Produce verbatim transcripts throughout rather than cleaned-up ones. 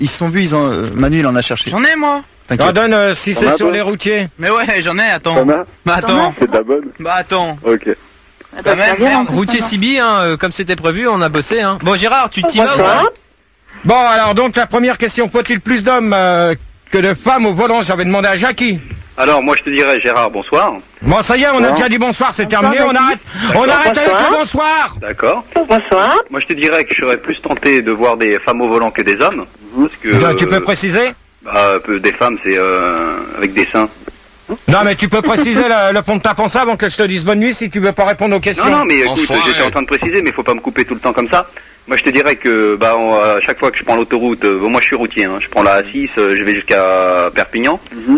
Ils se sont vus, ils ont, euh, Manu il en a cherché. J'en ai moi. Ah, donne euh, si c'est sur les routiers. Mais ouais, j'en ai, attends. T'en as? Bah attends. C'est de la bonne? Bah attends. Ok. Bah même, merde. Routier Sibi, hein, euh, comme c'était prévu, on a bossé. Hein. Bon Gérard, tu t'y vas ou pas? Bon, alors donc la première question, faut-il plus d'hommes euh, que de femmes au volant? J'avais demandé à Jackie. Alors, moi, je te dirais, Gérard, bonsoir. Bon, ça y est, on a déjà dit bonsoir, c'est terminé, on arrête, on arrête avec le bonsoir. D'accord. Bonsoir. Moi, je te dirais que je serais plus tenté de voir des femmes au volant que des hommes. Parce que, Ben, tu peux préciser? Bah, peu- des femmes, c'est euh, avec des seins. Non, mais tu peux préciser le, le fond de ta pensée avant que je te dise bonne nuit si tu veux pas répondre aux questions. Non, non, mais écoute, Enfin, j'étais ouais. en train de préciser, mais faut pas me couper tout le temps comme ça. Moi, je te dirais que, bah, on- à chaque fois que je prends l'autoroute, euh, bon, moi, je suis routier, hein, je prends la A six, euh, je vais jusqu'à Perpignan,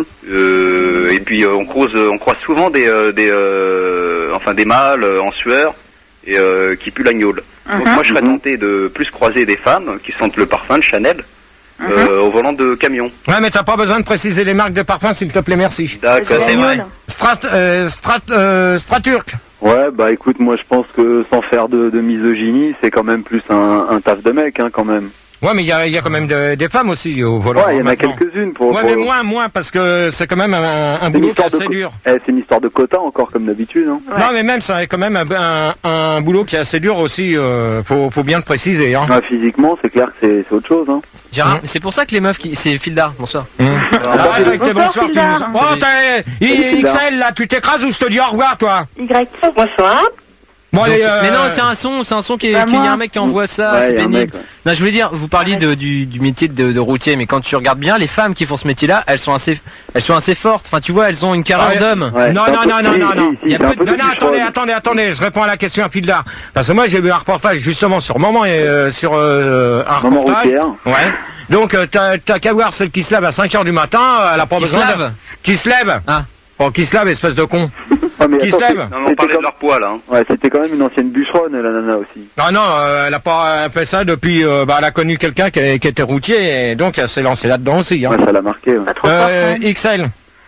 euh, et puis euh, on croise, on croise souvent des, euh, des, euh, enfin, des mâles euh, en sueur et euh, qui puent la gnôle. Donc moi, je serais tenté de plus croiser des femmes qui sentent le parfum de Chanel euh, au volant de camion. Ouais, mais t'as pas besoin de préciser les marques de parfum, s'il te plaît, merci. D'accord, c'est vrai. Strat, euh, Strat, euh, Straturk. Ouais, bah écoute, moi je pense que sans faire de, de misogynie, c'est quand même plus un, un taf de mec, hein, quand même. Ouais, mais il y a, il y a quand même de- des femmes aussi au volant. Ouais, il y en a maintenant. quelques-unes pour... Ouais, pour- mais moins, moins, parce que c'est quand même un, un C'est une boulot qui est histoire de assez co- dur. Eh, c'est une histoire de quota encore, comme d'habitude, hein. Non, mais même, c'est quand même un, un, un boulot qui est assez dur aussi, euh, faut, faut bien le préciser, hein. Ouais, physiquement, c'est clair que c'est c'est autre chose, hein. Gérard, c'est pour ça que les meufs qui... C'est Fildar, bonsoir. Arrête avec tes bonsoirs, tu nous... Fildar. Oh, t'as... I- X L, là, tu t'écrases ou je te dis au revoir, toi? Y. Bonsoir. Bon, Donc, allez, euh... Mais non, c'est un son, c'est un son qui est, Bah, qu'il y a moi. un mec qui envoie ça, Ouais, c'est y a un pénible. mec, ouais. Non, je voulais dire, vous parliez de, du, du métier de, de routier, mais quand tu regardes bien, les femmes qui font ce métier-là, elles sont assez, elles sont assez fortes. Enfin, tu vois, elles ont une carrière Ah, ouais. d'homme. Ouais, non, c'est un non, peu- non, non, si, non, si, non. si, Il y a c'est un peu peu Non, non, plus attendez, chaud. attendez, attendez, je réponds à la question à Fildar. Parce que moi, j'ai vu un reportage justement sur Maman et euh, sur euh, un Maman reportage. routière. Ouais. Donc, euh, t'as t'as qu'à voir celle qui se lève à cinq heures du matin, euh, elle a pas Qui se besoin lave de... Qui se lève Ah. Oh, qui se lève, espèce de con. Ouais, mais Qui attends, se lève c'est- Non, mais on c'était parlait de comme- leur poids, là. Hein. Ouais, c'était quand même une ancienne bûcheronne, la nana aussi. Ah non, euh, elle a pas fait ça depuis... Euh, bah, elle a connu quelqu'un qui, qui était routier, et donc elle s'est lancée là-dedans aussi. Hein. Ouais, ça l'a marqué, ouais. Pas trop Euh, fort, hein. X L.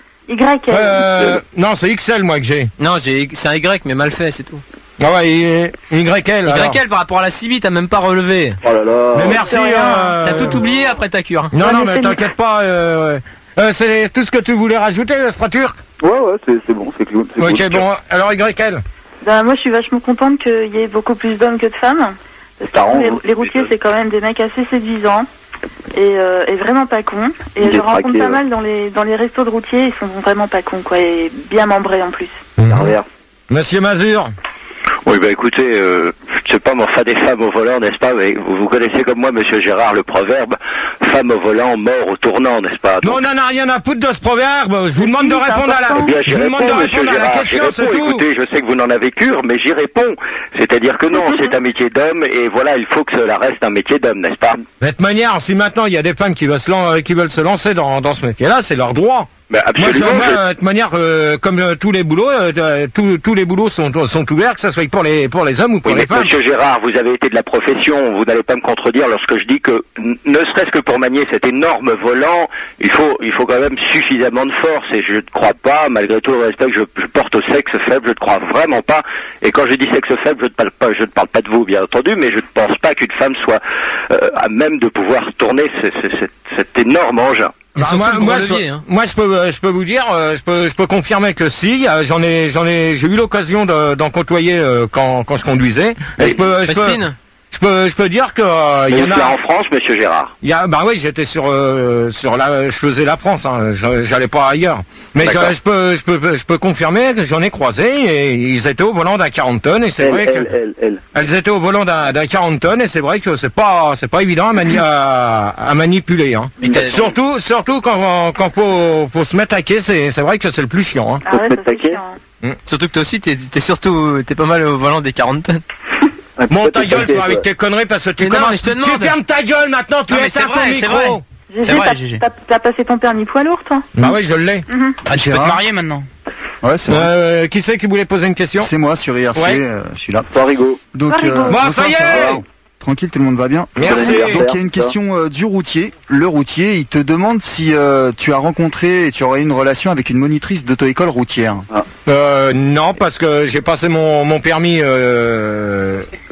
Y. Euh, non, c'est X L, moi, que j'ai. Non, j'ai, c'est un Y, mais mal fait, c'est tout. Ah ouais, Y L. alors. Y L par rapport à la Cibi, t'as même pas relevé. Oh là là. Mais merci. c'est rien. euh, T'as tout oublié après ta cure. Non, Ouais, non, mais mais c'est- t'inquiète pas. Euh, euh, c'est tout ce que tu voulais rajouter, Straturk. Ouais, ouais, c'est c'est bon, c'est cool. c'est Ok, cool. bon, alors Y L. Bah, moi, je suis vachement contente qu'il y ait beaucoup plus d'hommes que de femmes. Parce que Ça rend, les, hein. les routiers, c'est quand même des mecs assez séduisants. Et, euh, et vraiment pas cons. Et Des je rencontre traqués, pas ouais. mal dans les, dans les restos de routiers, ils sont vraiment pas cons, quoi. Et bien membrés en plus. L'inverse. Monsieur Mazur. Oui, bah écoutez, euh, je sais pas, mais enfin des femmes au volant, n'est-ce pas? Mais vous, vous connaissez comme moi, monsieur Gérard, le proverbe femme au volant, mort au tournant, n'est-ce pas? Non, on en a rien à foutre de ce proverbe. Je vous demande de c'est répondre à la, important. Eh bien, je j'y vous demande de réponds, répondre monsieur à la Gérard, question, j'y c'est réponds. tout. Écoutez, je sais que vous n'en avez cure, mais j'y réponds. C'est-à-dire que non, c'est un métier d'homme, et voilà, il faut que cela reste un métier d'homme, n'est-ce pas? De toute manière, si maintenant il y a des femmes qui veulent se, lan- qui veulent se lancer dans, dans ce métier-là, c'est leur droit. Ben, Moi, je, absolument. moi, je- euh, de toute manière, euh, comme euh, tous les boulots, euh, euh, tous, tous les boulots sont, sont ouverts, que ça soit pour les, pour les hommes ou pour Oui, les mais femmes. monsieur Gérard, vous avez été de la profession, vous n'allez pas me contredire lorsque je dis que, n- ne serait-ce que pour manier cet énorme volant, il faut, il faut quand même suffisamment de force, et je ne crois pas, malgré tout le respect que je, je porte au sexe faible, je ne crois vraiment pas, et quand je dis sexe faible, je ne parle pas, je ne parle pas de vous, bien entendu, mais je ne pense pas qu'une femme soit euh, à même de pouvoir tourner ce- ce- cet, cet énorme engin. Mais Bah, surtout moi, le gros moi, je, levier, hein. moi, je peux, euh, je peux vous dire, euh, je peux, je peux confirmer que si, euh, j'en ai, j'en ai, j'ai eu l'occasion de- d'en côtoyer euh, quand, quand je conduisais. Et je peux, je peux, Christine je peux, je peux dire que euh, il y Vous en là a. en France, monsieur Gérard. Il y a, bah oui, j'étais sur, euh, sur la, je faisais la France, hein, je- j'allais pas ailleurs. Mais je, D'accord. je peux, je peux, je peux confirmer que j'en ai croisé et ils étaient au volant d'un quarante tonnes et c'est Elle, vrai elle, que elle, elle. elles étaient au volant d'un d'un quarante tonnes et c'est vrai que c'est pas, c'est pas évident à, mani à, à manipuler. Hein. Et t'as- Surtout, surtout quand, quand faut, faut se mettre à quai, c'est, c'est vrai que c'est le plus chiant. Hein. Ah Faut ouais, se ça mettre c'est taquet. chiant. Surtout que toi aussi, t'es, t'es surtout, t'es pas mal au volant des quarante tonnes. Ah, Bon, toi, ta t'es gueule, taquet, toi, avec toi. tes conneries, parce que tu Mais non, commences, mais je te tu demande. fermes ta gueule maintenant, tu Non, mais éteins c'est ton vrai, c'est micro. vrai. Gégé, C'est vrai, t'as- Gégé. t'as t'as passé ton permis poids lourd, toi? Bah oui, je l'ai. Ah, tu peux te Gérard. marier maintenant. Ouais, c'est vrai. Euh, qui c'est qui voulait poser une question? C'est moi sur I R C, Ouais. euh, je suis là. Toi, Rigaud. Donc, Toi, Rigaud. euh, Bon, bonsoir, ça y va est. Tranquille, tout le monde va bien. Merci. Donc il y a une question euh, du routier. Le routier, il te demande si euh, tu as rencontré et tu aurais eu une relation avec une monitrice d'auto-école routière. Euh, non, parce que j'ai passé mon, mon permis euh,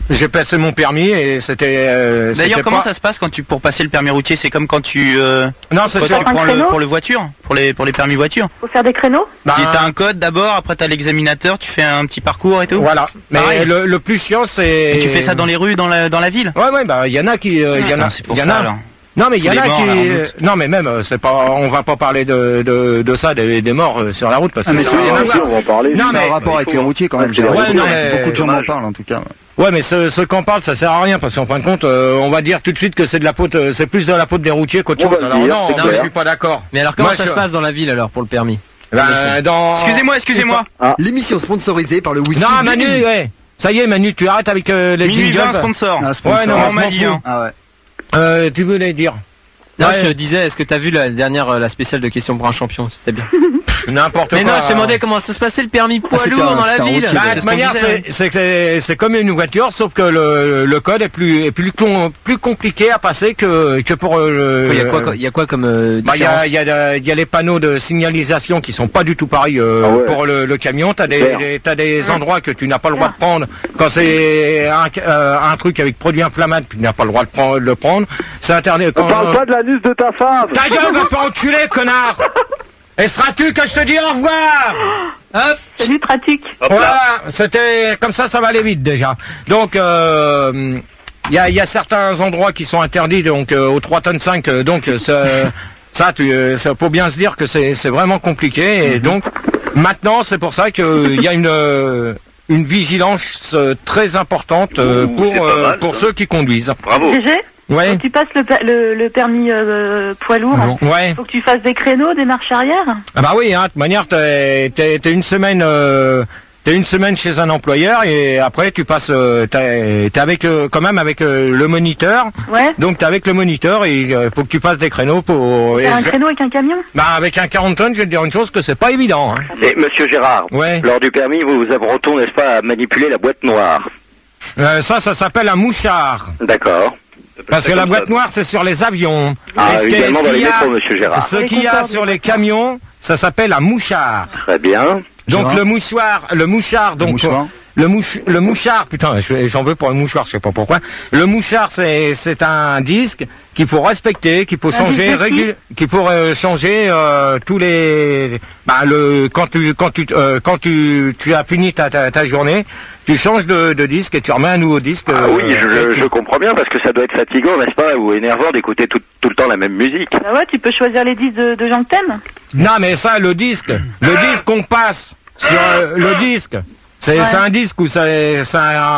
J'ai passé mon permis et c'était. Euh, D'ailleurs, c'était comment pas... ça se passe quand tu pour passer le permis routier? C'est comme quand tu euh, non, c'est quand sûr. tu prends Un le, créneau pour le voiture, pour les pour les permis voiture. Faut faire des créneaux. Bah, Tu as un code d'abord, après t'as l'examinateur, tu fais un petit parcours et tout. Voilà. Mais Pareil. le, le plus chiant, c'est. Et tu fais ça dans les rues, dans la dans la ville. Ouais, ouais, bah il y en a qui, euh, il y en Putain, a, c'est pour il y en ça a. alors. Non, mais il y Tous en a les morts, qui. là, en route. Non, mais même, euh, c'est pas, on va pas parler de de, de ça, des, des morts euh, sur la route parce que Ah, mais il c'est- y en a Si, pas. on va en parler. Non, C'est mais- un rapport avec les routiers quand même. Ouais, Beaucoup, non, mais- beaucoup de gens m'en dommage. parlent en tout cas. Ouais, mais ce, ce qu'on parle, ça sert à rien parce qu'en fin de compte, euh, on va dire tout de suite que c'est de la faute, euh, c'est plus de la faute des routiers qu'autre On chose. va le Alors dire, non, c'est moi clair. je suis pas d'accord. Mais alors comment Moi, ça je- se passe dans la ville alors pour le permis? Ben, dans. Excusez-moi, excusez-moi. L'émission sponsorisée par le whisky. Non, Manu, Billy. ouais. Ça y est, Manu, tu arrêtes avec euh, les Minuit vingt jingles. sponsor. Un sponsor. Ouais, non, on je m'a m'en dit. fous. Hein. Ah ouais. Euh, tu voulais dire Non, Ouais. je disais, est-ce que t'as vu la dernière, euh, la spéciale de questions pour un champion? C'était bien. n'importe quoi. Mais non, je te demandais comment ça se passait le permis poids c'était lourd un- dans la c'était un ville. routier. Bah, C'est de ce toute qu'on manière, disait, c'est c'est que c'est- c'est comme une voiture, sauf que le, le code est plus est plus con- plus compliqué à passer que que pour euh, le. Il y a quoi, il y a quoi comme euh, Bah, il y a, différence? il y, a, il y a les panneaux de signalisation qui sont pas du tout pareils euh, Ah ouais. pour le, le camion. T'as des, Clair. des- t'as des endroits que tu n'as pas le droit de prendre quand c'est un, euh, un truc avec produit inflammable, tu n'as pas le droit de prendre, le prendre. C'est interdit. Quand, Parle pas de l'anus de ta femme. Ta gueule, va pas enculer, connard. Et seras-tu que je te dis au revoir? Hop. Salut, pratique. Voilà, c'était comme ça, ça va aller vite déjà. Donc, euh, il y a, il y a certains endroits qui sont interdits, donc euh, aux trois tonnes cinq. euh, donc euh, ça, ça, tu, euh, ça, faut bien se dire que c'est, c'est vraiment compliqué. Et donc, maintenant, c'est pour ça qu'il y a une euh, une vigilance euh, très importante euh, Ouh, pour c'est pas euh, mal, pour ça. ceux qui conduisent. Bravo. G G, Ouais, quand tu passes le, per- le, le permis euh, poids lourd, ouais. faut que tu fasses des créneaux, des marches arrière. Ah bah oui, hein, de toute manière, t'es, t'es, t'es une semaine, euh, t'es une semaine chez un employeur et après tu passes, euh, t'es, t'es avec, euh, quand même avec euh, le moniteur. Ouais. Donc t'es avec le moniteur et il faut que tu passes des créneaux pour. et Faire un je- créneau avec un camion. Bah avec un quarante tonnes, je vais te dire une chose que c'est pas évident. Hein. Et monsieur Gérard, Ouais. lors du permis, vous vous apprêtez, n'est-ce pas, à manipuler la boîte noire? Euh, ça, ça s'appelle un mouchard. D'accord. Parce que la boîte noire, c'est sur les avions. Ah, Et ce qui- également ce dans qu'il les y a- métros, monsieur Gérard. Ce Les qu'il y a Concorde, sur les les camions, ça s'appelle un mouchard. Très bien. Donc Gérard le mouchoir, le mouchard, donc mouchoir. le mouch, le mouchard, putain, je- j'en veux pour un mouchoir, je sais pas pourquoi. Le mouchard, c'est c'est un disque qu'il faut respecter, qu'il faut Un changer disque régulièrement, qu'il faut euh, changer euh, tous les, bah le quand tu quand tu euh, quand tu tu as fini ta ta, ta journée, tu changes de, de disque et tu remets un nouveau disque. Ah euh, oui, je, et je tu- comprends bien, parce que ça doit être fatigant, n'est-ce pas, ou énervant d'écouter tout, tout le temps la même musique. Bah ouais, tu peux choisir les disques de, de gens que t'aimes. Non, mais ça, le disque, le disque qu'on passe sur euh, le disque. C'est Ouais. c'est un disque où ça, c'est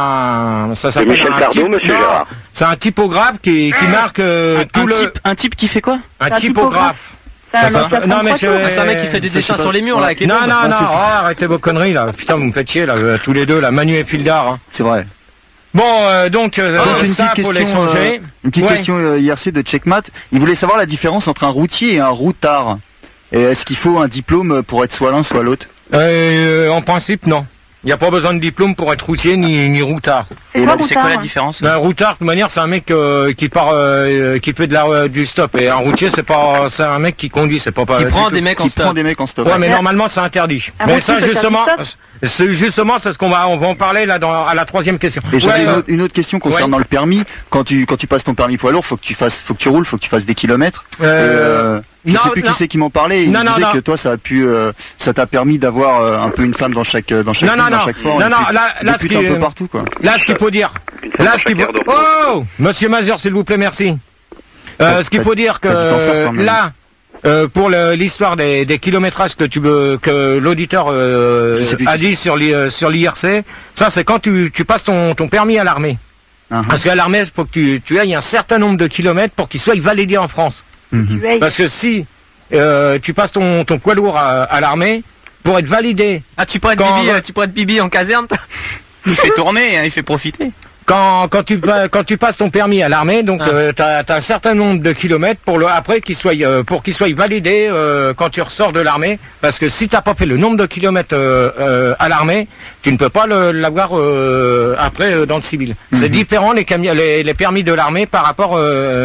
un, ça s'appelle Michel un Sardou, type- monsieur non, Gérard. c'est un typographe qui, qui marque euh, Un, tout un le, type, un type qui fait quoi? un C'est un typographe. C'est un Ça, mec qui apprend non, mais trois je- tours. Ah, c'est un mec qui fait des Ça, dessins c'est sur pas- les murs là avec les Non, bombes. non, Ouais, non, c'est ça. oh, arrêtez vos conneries là. Putain, vous me faites chier là, euh, tous les deux là, Manu et Fildar. Hein. C'est vrai. Bon, euh, donc, euh, Donc, une ça petite pour question, l'échanger. euh, une petite Ouais. question euh, I R C de Checkmat. Il voulait savoir la différence entre un routier et un routard. Et est-ce qu'il faut un diplôme pour être soit l'un soit l'autre? Euh, en principe, non. Il n'y a pas besoin de diplôme pour être routier ni, ni routard. C'est Et quoi, là, C'est quoi la Routard différence? Un routard, de toute manière, c'est un mec euh, qui part, euh, qui fait de la, euh, du stop. Et un routier, c'est pas, c'est un mec qui conduit, c'est pas pas. Qui du prend tout. des mecs en Qui prend stop. des mecs en stop. Ouais, mais Ouais. normalement, c'est interdit. Un mais routier ça, peut faire du justement, stop c'est justement, c'est ce qu'on va, on va en parler là dans, à la troisième question. Et j'avais Ouais, une, euh, autre, une autre question concernant le permis. Quand tu quand tu passes ton permis poids lourd, faut que tu fasses, faut que tu roules, faut que tu fasses des kilomètres. euh, Euh, je non, sais plus non. qui c'est qui m'en parlait. Il Non, me non, disait non. que toi, ça a pu, euh, ça t'a permis d'avoir euh, un peu une femme dans chaque dans chaque Non, ville, non, dans non. chaque port. Non, et non, puis là- là, des ce putes qui- un peu partout, quoi. Là, ce qu'il faut dire. Une femme Là, dans ce qu'il chaque faut. aire d'eau. Oh, Monsieur Mazur, s'il vous plaît, merci. Euh, Ouais, ce qu'il t'as- faut dire que t'as dû t'en faire quand même. là, euh, pour le- l'histoire des, des kilométrages que tu veux, que l'auditeur euh, Je sais plus a qui dit sur l'I- euh, sur l'I R C, ça c'est quand tu, tu passes ton, ton permis à l'armée. Uh-huh. Parce qu'à l'armée, il faut que tu, tu ailles un certain nombre de kilomètres pour qu'il soit validé en France. Mhm. Tu ailles. Parce que si euh, tu passes ton, ton poids lourd à, à l'armée, pour être validé, Ah, tu pourrais être Quand- bibi, euh, tu pourrais être bibi en caserne. Il fait tourner, hein, il fait profiter. quand, quand, tu, pa- quand tu passes ton permis à l'armée, donc Ah. euh, tu as, un certain nombre de kilomètres pour le après qu'il soit euh, pour qu'il soit validé euh, quand tu ressors de l'armée, parce que si t'as pas fait le nombre de kilomètres euh, euh, à l'armée, tu ne peux pas le- l'avoir euh, après euh, dans le civil. C'est différent les, cami- les, les permis de l'armée par rapport euh,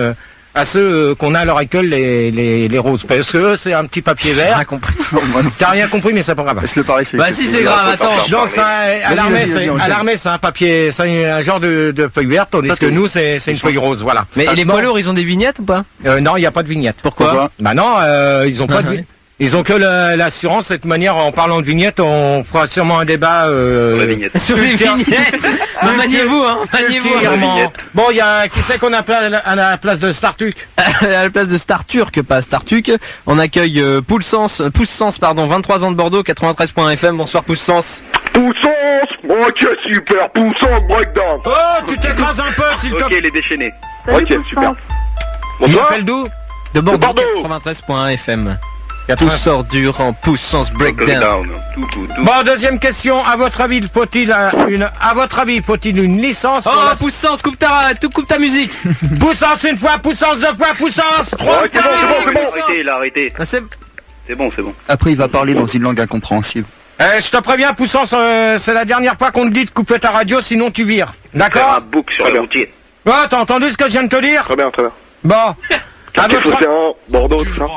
à ceux euh, qu'on a à l'heure actuelle, les, les, les roses. Parce que eux, c'est un petit papier vert. Rien compris. T'as rien compris, mais c'est pas grave. Laisse-le parler, c'est... Bah si c'est grave, attends. Donc ça, à l'armée, c'est, à l'armée, c'est un papier, c'est un genre de, de feuille verte, tandis que nous, c'est, c'est une feuille rose, voilà. Mais les poids lourds, ils ont des vignettes ou pas? Euh, non, il n'y a pas de vignette. Pourquoi? Pourquoi? Bah non, euh, ils ont pas Ah, de oui. vi- Ils ont que la- l'assurance. De cette manière, en parlant de vignette, on fera sûrement un débat. Euh, Sur la vignette. Sur les ultérieur- vignettes. Mais maniez-vous, hein. Maniez-vous. ultérieurement. vignette. Bon, il y a qui c'est qu'on appelle à la place de Startuc? À la place de Star Turk, pas Star Turk, on accueille euh, Poussens, Poussens, pardon, vingt-trois ans de Bordeaux, quatre-vingt-treize point F M. Bonsoir Poussens. Poussance. Ok, super. Poussance, breakdown. Oh, tu t'écrases un peu, s'il te Ok, plaît. il est déchaîné. Salut, Ok, Poussance. super. Il Bonsoir. appelle d'où? De Bordeaux, Bordeaux. quatre-vingt-treize point F M. Tout quatre-vingts. sort du rang Poussens Breakdown. Down. Tout, tout, tout. Bon, deuxième question. À votre avis, faut-il euh, une, à votre avis, faut-il une licence Oh, pour la... Poussens, coupe ta, tout coupe ta musique. Poussance une fois, poussance deux fois, poussance trois Ouais, c'est fois. bon, c'est bon, c'est bon. Arrêtez, là, arrêtez. Ah, c'est- C'est bon, c'est bon. Après, il va parler dans une langue incompréhensible. Euh, je te préviens, poussance, euh, c'est la dernière fois qu'on te dit de couper ta radio, sinon tu vires. Faire un D'accord? bouc sur Très le bien. routier. Oh, t'as entendu ce que je viens de te dire? Très bien, très bien. Bon. À Quartier votre... Phocéen, Bordeaux, tout ça.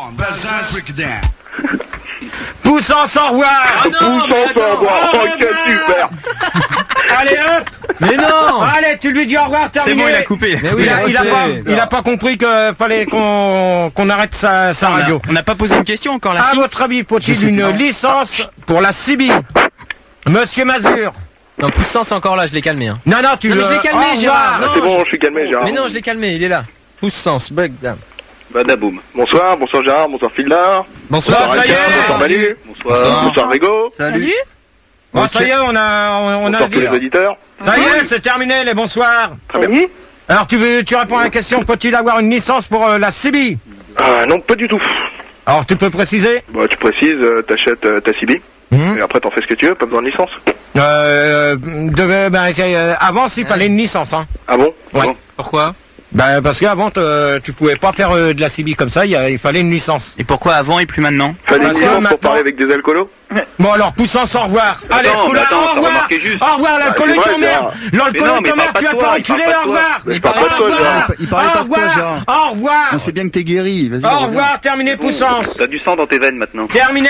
Poussance, au revoir. Poussance, au revoir. Au Ok, revoir. super. Allez, hop. Mais non. Allez, tu lui dis au revoir, terminé. C'est bon, il a coupé. Mais oui, Il a, il a ok. pas, il a pas compris que fallait qu'on, qu'on arrête sa, sa On a- radio. On n'a pas posé une question encore, la À fille. votre avis, Je faut-il sais une plus. licence pour la C B? Monsieur Mazur. Non, Poussens c'est encore là, je l'ai calmé. Hein. Non, non, tu Non, mais le... je l'ai calmé, au Gérard. revoir. Non, C'est bon, je suis calmé, Gérard. Mais non, je l'ai calmé, il est là. Poussens Breakdown. Badaboum. Bonsoir, bonsoir Gérard, bonsoir Fildar. Bonsoir. Bon, ça y est. Ricard, bonsoir Manu. Bonsoir. Bonsoir Rigo. Salut. Bon, ça y est, on a, on, on a Bonsoir le tous les dire. auditeurs. Ça y est, c'est terminé, les bonsoirs. Très bien. Alors, tu veux, tu réponds à la question, faut-il avoir une licence pour euh, la C B? Ah non, pas du tout. Alors, tu peux préciser? Bah, tu précises, euh, t'achètes euh, ta C B. Mhm. Et après, t'en fais ce que tu veux, pas besoin de licence. Euh, de, ben, c'est, euh, avant, s'il fallait une licence, hein. Ah bon? Ah Ouais. bon. Pourquoi? Ben, parce qu'avant, te- tu pouvais pas faire euh, de la C B comme ça, il, y a- il fallait une licence. Et pourquoi avant et plus maintenant? Fallait une Parce que licence maintenant- pour parler avec des alcoolos. Bon, alors, Poussance, au revoir. Allez, Attends, ce coup-là, mais attends, au t'as revoir. remarqué juste. Au revoir, l'alcoolo Ah, c'est vrai, t'emmerde. Gérard. L'alcoolo Mais non, mais t'emmerde, parle tu pas as de pas toi, il enculé, parle pas au de toi. revoir. Mais Au il parle pas de toi, revoir. Gérard. Il parlait Au pas de toi, revoir. Gérard. Au revoir. On sait bien que t'es guéri. Vas-y, Au reviens. revoir, terminé, Poussance. T'as du sang dans tes veines maintenant. Terminé.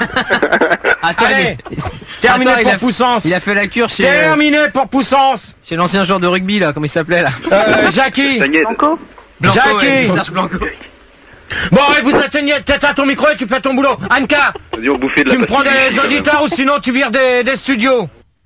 Attends, Allez, il- terminé Attends, il pour a- Poussance. Il a fait la cure chez, euh, Terminé pour Poussance. chez l'ancien joueur de rugby là, comment il s'appelait là? Euh, Jackie. Sagnette. Blanco. Blanco, Jackie. ouais, Serge Blanco. Bon, et vous atteignez tête à ton micro et tu fais ton boulot. Anka, Vas-y, on bouffait de la tu me prends pastille. des auditeurs ou sinon tu vires des, des studios.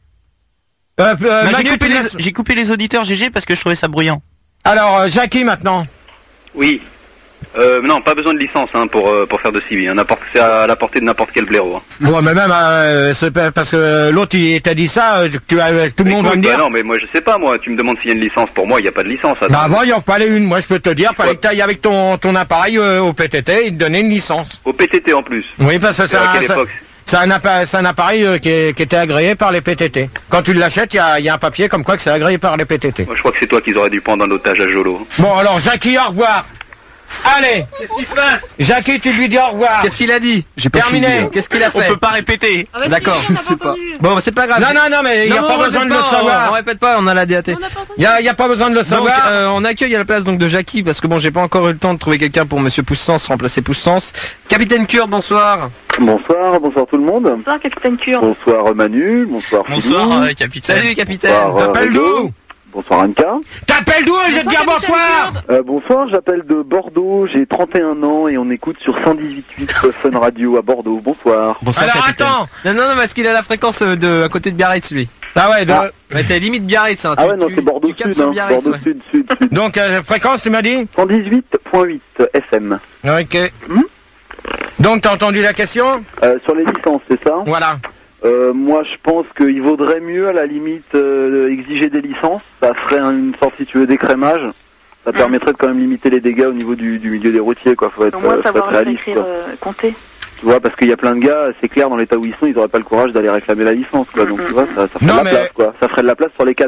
Euh, euh, Bah, j'ai Manu, coupé, tu les, laisses- j'ai coupé les auditeurs G G parce que je trouvais ça bruyant. Alors, euh, Jackie maintenant. Oui. Euh, non, pas besoin de licence hein, pour euh, pour faire de C B. Hein. N'importe, c'est à la portée de n'importe quel blaireau. Hein. Bon, mais même, euh, c'est pas- parce que l'autre il t'a dit ça, euh, que tu as, tout le monde va me Écoute, dire. bah non, mais moi je sais pas. Moi, tu me demandes s'il y a une licence. Pour moi, il n'y a pas de licence. Attends. Bah avant, il en fallait une. Moi, je peux te dire, fallait que tu ailles avec ton, ton appareil euh, au P T T et te donner une licence. Au P T T en plus. Oui, parce que c'est à un, quelle c'est- époque c'est un, appa- c'est un appareil euh, qui, est- qui était agréé par les P T T. Quand tu l'achètes, il y a, il y a un papier comme quoi que c'est agréé par les P T T. Moi, je crois que c'est toi qu'ils auraient dû prendre en otage à Jolo. Bon, alors, Jackie, au revoir. Allez, Qu'est-ce qui se passe? Jackie, tu lui dis au revoir. Qu'est-ce qu'il a dit? J'ai pas Terminé. suivi, là. Qu'est-ce qu'il a On fait? peut pas répéter. Ah bah si, D'accord. on n'a Je sais pas. entendu. Bon, bah, c'est pas grave. Non, non, non, mais il n'y a Non, pas on besoin de répète le pas, On, on savoir. répète pas, on a la D A T. On n'a pas entendu. Il n'y a, il y a pas besoin de le Donc, savoir. euh, on accueille à la place donc de Jackie parce que bon, j'ai pas encore eu le temps de trouver quelqu'un pour Monsieur Poussens, remplacer Poussens. Capitaine Kurde, bonsoir. Bonsoir, bonsoir tout le monde. Bonsoir, capitaine Kurde. Bonsoir Manu, bonsoir Bonsoir, Philou, euh, capitaine. Salut, capitaine. Bonsoir, euh, T'appelles Rigo. d'où? Bonsoir Anka. T'appelles d'où au lieu de dire Bonsoir, bonsoir? capitaine Euh, bonsoir, j'appelle de Bordeaux, j'ai trente et un ans et on écoute sur cent dix-huit virgule huit Fun Radio à Bordeaux. Bonsoir. Bonsoir, Alors capitaine. attends. Non, non, non, parce qu'il a la fréquence euh, de à côté de Biarritz, lui. Ah ouais, de- Ah. Ouais, t'es limite Biarritz, hein. Ah Tu- ouais, non, tu- c'est Bordeaux tu captes Sud, sur hein. Biarritz, Bordeaux ouais. Sud, Sud, Sud. donc euh, fréquence, tu m'as dit? cent dix-huit virgule huit F M. Ok. Hmm Donc t'as entendu la question? Euh, sur les licences, c'est ça? Voilà. Euh, moi, je pense qu'il vaudrait mieux, à la limite, euh, exiger des licences. Ça ferait un- une sorte, si tu veux, d'écrémage. Ça Mhm. permettrait de quand même limiter les dégâts au niveau du, du milieu des routiers, quoi. Faut être, Au moins euh, faut savoir être lire, réaliste, écrire, quoi. euh, compter. Tu vois, parce qu'il y a plein de gars, c'est clair, dans l'état où ils sont, ils auraient pas le courage d'aller réclamer la licence, quoi. Donc, tu vois, ça, ça ferait Non, de la mais- place, quoi. Ça ferait de la place sur les canaux.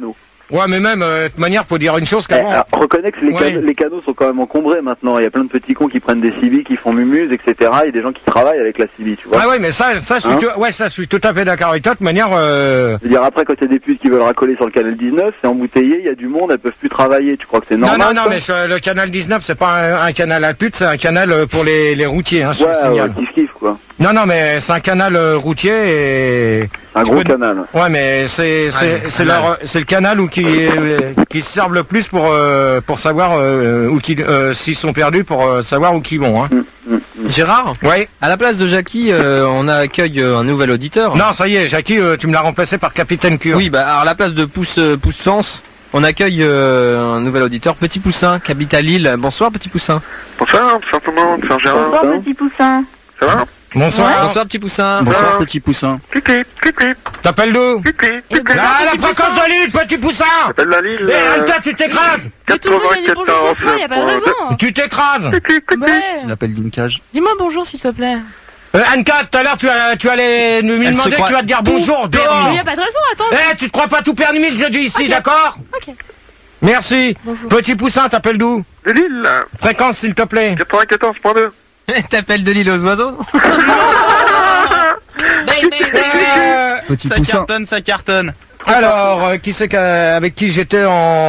Ouais, mais même, euh, de toute manière, faut dire une chose Eh, qu'avant... alors, reconnais que les, Ouais. canaux, les canaux sont quand même encombrés maintenant. Il y a plein de petits cons qui prennent des C B, qui font mumuse, et cetera. Il y a des gens qui travaillent avec la C B, tu vois. Ah ouais, mais ça, ça, je suis, Hein tout, ouais, ça, je suis tout à fait d'accord avec toi. De toute manière, euh... Je veux dire, après, quand il y a des putes qui veulent racoler sur le canal dix-neuf, c'est embouteillé, il y a du monde, elles peuvent plus travailler. Tu crois que c'est non, normal? non, non, ça mais je- le canal dix-neuf, c'est pas un, un canal à pute, c'est un canal euh, pour les, les routiers, hein, je Ouais, te signale. ouais, kiff kiff, quoi. Non, non, mais c'est un canal euh, routier et... Un Je gros peux- canal. Ouais, mais c'est c'est Ouais, c'est canal. leur c'est le canal où qui euh, qui se servent le plus pour euh, pour savoir euh, où qui euh, s'ils sont perdus pour euh, savoir où qu'ils vont. Hein. Gérard, Ouais. à la place de Jackie, euh, on accueille euh, un nouvel auditeur. Non, ça y est, Jackie, euh, tu me l'as remplacé par Capitaine Cure. Oui, bah alors, à la place de Pouce euh, Pouce Sens, on accueille euh, un nouvel auditeur, Petit Poussin, qui habite à Lille. Bonsoir Petit Poussin. Bonsoir, tout simplement, c'est Gérard. Bonsoir, petit poussin. Ça va? Bonsoir. Bonsoir Petit Poussin. Bonsoir, petit poussin. Clic, clic, clic, T'appelles d'où? clic, clic, Et bonjour, Ah, la petit fréquence poussin. de Lille, Petit Poussin. J'appelle la Lille. Eh, euh, Alta, tu t'écrases. Mais tout le monde vient dire bonjour sauf moi, y a pas de raison. Tu t'écrases. Ouais. Il appelle d'une cage. Dis-moi bonjour s'il te plaît. Euh, Anka, tout à l'heure, tu, as- tu allais nous me Elle se demander, croit tu vas te dire tout bonjour, Mais dehors. y a pas de raison, attends. Eh, tu te crois pas tout permis le jeudi ici, Ok. d'accord? Ok. Merci. Bonjour. Petit Poussin, t'appelles d'où? De Lille, Fréquence, s'il te plaît. quatre-vingt-quatorze point deux. T'appelles de l'île aux oiseaux. Euh, Petit Ça poussin. cartonne, ça cartonne. alors, euh, qui c'est qu'a- avec qui j'étais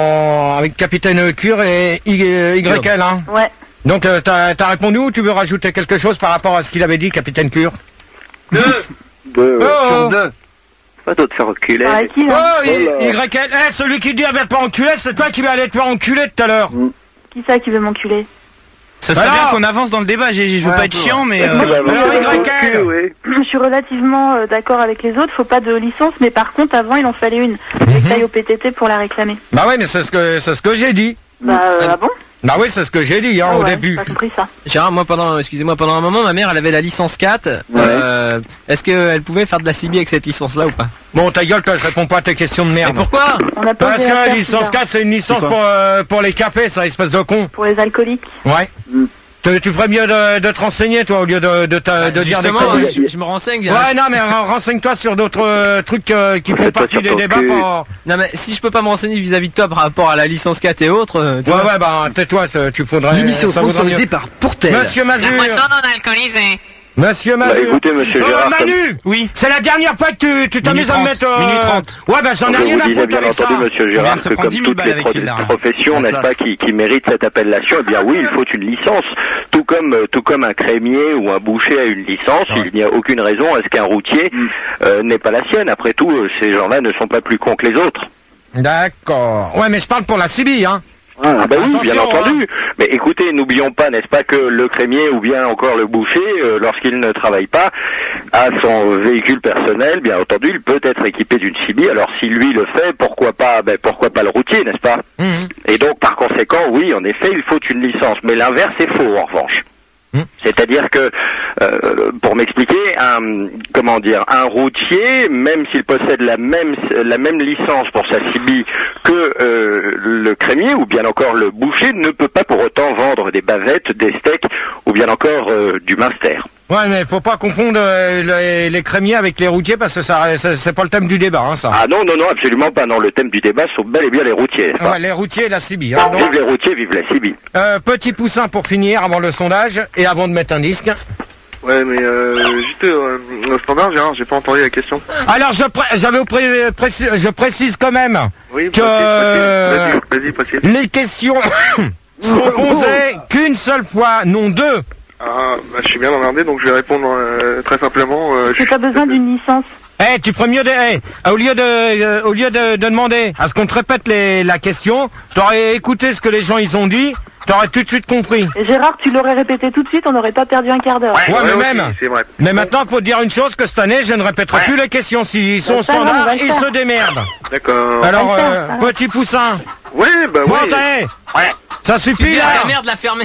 en avec Capitaine Cure et Y, euh, Y L, hein? Ouais. Donc, euh, t'as as répondu ou tu veux rajouter quelque chose par rapport à ce qu'il avait dit, Capitaine Cure? De, Oh, Sur oh, deux. Pas d'autre faire reculer. Par qui, là? oh, Y, Y L, eh, celui qui dit elle va te faire enculer, c'est toi qui vas aller te faire enculer tout à l'heure. Qui ça qui veut m'enculer? Ça serait Alors bien qu'on avance dans le débat. j'ai- Je veux Ouais, pas un être peu, chiant, mais. Eh ben, euh, Alors, Y L. oui. Je suis relativement euh, d'accord avec les autres, faut pas de licence, mais par contre, avant, il en fallait une. Mhm. Faut que t'ailles au P T T pour la réclamer. Bah ouais, mais c'est ce que c'est ce que j'ai dit. Bah, euh, ah bon? Bah oui, c'est ce que j'ai dit hein, Ah au ouais, début. j'ai pas compris ça. Gérard, moi pendant, excusez-moi, pendant un moment, ma mère, elle avait la licence quatre. Euh, Est-ce qu'elle pouvait faire de la C B avec cette licence-là ou pas? Bon, ta gueule, toi, je réponds pas à tes questions de Et merde. pourquoi? On a pas Parce osé la que faire, la licence celui-là. quatre, c'est une licence C'est quoi pour, euh, pour les capés, ça, espèce de con. Pour les alcooliques. Ouais. Mm. Tu, tu ferais mieux de, de te renseigner, toi, au lieu de, de, te- de dire des Justement, conneries. je, je me renseigne. Ouais, non, mais ren- renseigne-toi sur d'autres euh, trucs euh, qui font Fais pas partie sur des ton débats. cul. Pour... Non mais si je peux pas me renseigner vis-à-vis de toi par rapport à la licence quatre et autres, euh, tu Ouais, vois. ouais, bah, tais-toi, ça, tu faudrais... L'émission ça vaudrait sponsorisée mieux. par Pourtel. Monsieur Mazur. non alcoolisé. Monsieur Bah, Mazur. écoutez, monsieur Euh, Gérard, comme- Manu. Oui. C'est la dernière fois que tu tu t'amuses à me Minute mettre... trente, minute trente. Ouais, bah, j'en ai je rien vous à disais foutre bien avec ça. entendu, monsieur vient Gérard, de se que prendre comme dix mille toutes balles les avec pro- Hilda, là. professions, La n'est-ce pas, classe. qui, qui méritent cette appellation, eh bien oui, il faut une licence. Tout comme, euh, tout comme un crémier ou un boucher a une licence, il n'y a aucune raison à ce qu'un routier euh, n'ait pas la sienne. Après tout, euh, ces gens-là ne sont pas plus cons que les autres. D'accord. Ouais, mais je parle pour la C B, hein. Ah bah oui, bien Attention, entendu. Mais écoutez, n'oublions pas, n'est-ce pas, que le crémier ou bien encore le boucher, euh, lorsqu'il ne travaille pas, a son véhicule personnel, bien entendu, il peut être équipé d'une C B. Alors si lui le fait, pourquoi pas, ben pourquoi pas le routier, n'est-ce pas? Mhm. Et donc par conséquent, oui, en effet, il faut une licence. Mais l'inverse est faux en revanche. Mhm. C'est-à-dire que, euh, pour m'expliquer, un comment dire, un routier, même s'il possède la même la même licence pour sa C B que euh, le crémier ou bien encore le boucher, ne peut pas pour autant vendre des bavettes, des steaks ou bien encore euh, du minster. Ouais, mais faut pas confondre euh, les, les crémiers avec les routiers parce que ça, ça- c'est pas le thème du débat, hein, ça. Ah non, non, non, absolument pas. Non, le thème du débat sont bel et bien les routiers. n'est-ce pas? Ouais, les routiers et la C B. Hein, donc, Vive les routiers, vive la C B. euh, petit poussin pour finir avant le sondage et avant de mettre un disque. Ouais, mais euh, juste euh, au standard, Gérard, j'ai pas entendu la question. Alors, je pré- j'avais au pré- précis- je précise quand même Oui, que vas-y, vas-y, précise. les questions seront posées qu'une seule fois, non deux. Ah, bah, je suis bien emmerdé, donc je vais répondre euh, très simplement. Euh, je J'ai pas besoin d'une licence. Eh, tu ferais mieux de, eh, au lieu de, euh, au lieu de, de demander à ce qu'on te répète les, la question, t'aurais écouté ce que les gens ils ont dit, t'aurais tout de suite compris. Et Gérard, tu l'aurais répété tout de suite, on n'aurait pas perdu un quart d'heure. Ouais, mais aussi, même. c'est vrai. Mais maintenant, faut dire une chose, que cette année, je ne répéterai plus les questions. S'ils sont Bah, au ça va, on standard, va le ils faire. se démerdent. D'accord. Alors, On va le faire, euh, ça va. petit poussin. Ouais, bah Bon, ouais. t'es, Ouais. ça Tu suffit, dis là. à ta mère de la fermer.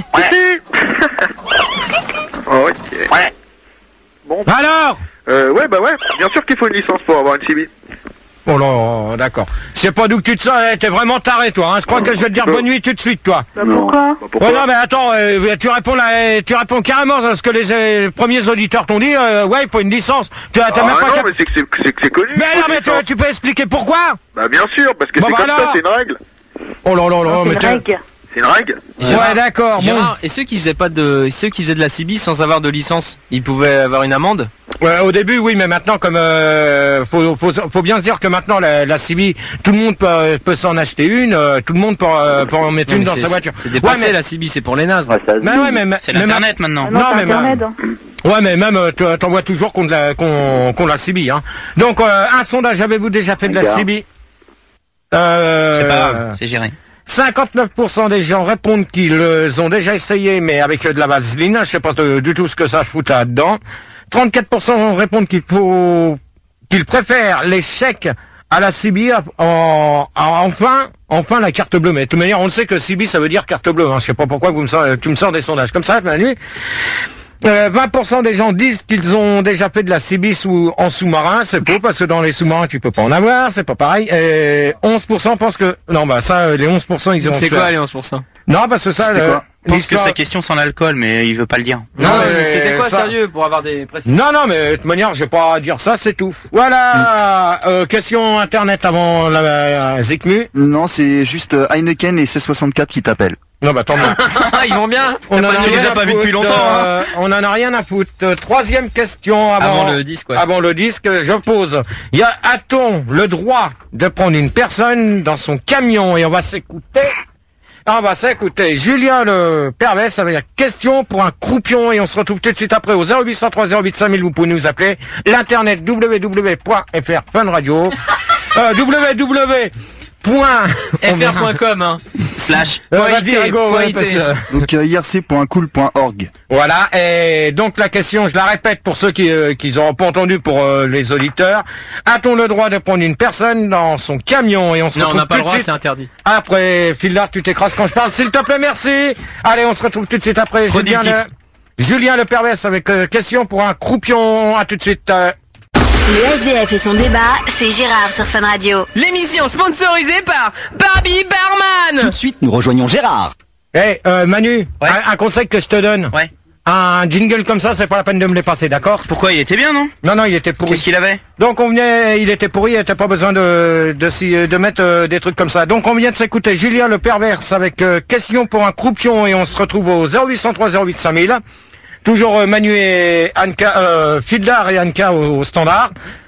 Oh, ok. Ouais. Bon. Alors, Euh, ouais, bah ouais. Bien sûr qu'il faut une licence pour avoir une C B. Oh là, d'accord. Je sais pas d'où que tu te sens, eh, t'es vraiment taré toi, hein. Je crois que je vais te dire bonne nuit tout de suite toi. Bah pourquoi Ouais non mais attends, euh, tu réponds là, tu réponds carrément à ce que les euh, premiers auditeurs t'ont dit, euh, ouais, pour une licence. Tu as Ah même pas non, cap- mais c'est que c'est- c'est que c'est connu. Mais non mais tu, licence. tu peux expliquer pourquoi? Bah bien sûr, parce que Bon, c'est bah comme ça, alors. c'est une règle. Oh là là là, C'est mais une t'es- règle. C'est une règle. Ouais d'accord, bon. Gérard, et ceux qui faisaient pas de, ceux qui faisaient de la C B sans avoir de licence, ils pouvaient avoir une amende? Ouais, au début, oui, mais maintenant, comme euh, faut, faut, faut bien se dire que maintenant la, la C B, tout le monde peut, peut s'en acheter une, euh, tout le monde peut, euh, peut en mettre Non, une mais dans c'est- sa voiture. C'est dépassé Ouais, mais- la C B, c'est pour les nazes. Ouais, ça se Mais dit. ouais, mais, mais C'est mais- l'internet maintenant. Ah non, Non, c'est mais Internet. hein. Ouais, mais même euh, tu- t'en vois toujours qu'on la qu'on qu'on la C B, hein. Donc euh, un sondage, avez-vous déjà fait de la Regarde. C B? Euh, C'est pas grave, c'est géré. cinquante-neuf pour cent des gens répondent qu'ils euh, ont déjà essayé, mais avec euh, de la vaseline. Je sais pas de- du tout ce que ça fout là-dedans. trente-quatre pour cent répondent qu'il faut qu'ils préfèrent les chèques à la C B. En, en- enfin, enfin la carte bleue. Mais de toute manière, on le sait que C B ça veut dire carte bleue. Hein. Je sais pas pourquoi vous me sors, tu me sors des sondages comme ça, Manu. Euh, vingt pour cent des gens disent qu'ils ont déjà fait de la C B sous, en sous-marin. C'est faux parce que dans les sous-marins tu peux pas en avoir, c'est pas pareil. Et onze pour cent pensent que non bah ça euh, les onze pour cent ils ont C'est fait. quoi les onze pour cent? Non parce que ça C'était le- quoi Je pense que l'histoire- sa question sans l'alcool, mais il veut pas le dire. Non, Non, mais mais c'était quoi ça- sérieux pour avoir des précisions? Non non mais de toute manière je vais pas dire ça, c'est tout. Voilà. Euh, question internet avant la euh, Zikmu. Non, c'est juste euh, Heineken et C soixante-quatre qui t'appellent. Non bah tant mieux. Ils vont bien. On en a tu les rien as à pas vus foutre, depuis longtemps, hein. euh, on en a rien à foutre. Euh, Troisième question avant, Avant le disque, ouais. Avant le disque, je pose. Y a, a-t-on le droit de prendre une personne dans son camion et on va s'écouter. On va s'écouter. Julien le Pervès avec la question pour un croupion et on se retrouve tout de suite après au zéro huit cent trois zéro huit cinq mille. Vous pouvez nous appeler. L'internet w w w point f r fun radio. euh, w w w point F R point com, hein. Slash. Euh, Point vas-y, I T, Rigo, point ouais, I T. parce que- Donc euh, I R C point cool point org. Voilà, et donc la question, je la répète pour ceux qui euh, qui n'auront pas entendu, pour euh, les auditeurs. A-t-on le droit de prendre une personne dans son camion et on se Non, on retrouve n'a pas tout le de droit, suite c'est interdit. après. Philard, tu t'écrases quand je parle, s'il te plaît, merci. Allez, on se retrouve tout de suite après. Redis Julien le titre. le, Julien Le Pervers avec euh, question pour un croupion. À tout de suite. euh. Le S D F et son débat, c'est Gérard sur Fun Radio. L'émission sponsorisée par Barbie Barman. Tout de suite, nous rejoignons Gérard. Eh, euh, Manu, Ouais. un, un conseil que je te donne. Ouais. Un jingle comme ça, c'est pas la peine de me les passer, d'accord? Pourquoi il était bien, non? Non, non, il était pourri. Qu'est-ce qu'il avait? Donc on venait, il était pourri, il n'était pas besoin de de, s'y- de mettre euh, des trucs comme ça. Donc on vient de s'écouter Julien Le Perverse avec euh, question pour un croupion et on se retrouve au zéro huit cent trois zéro huit cinq mille. Toujours euh, Manu et Anka, euh, Fildar et Anka au, au standard.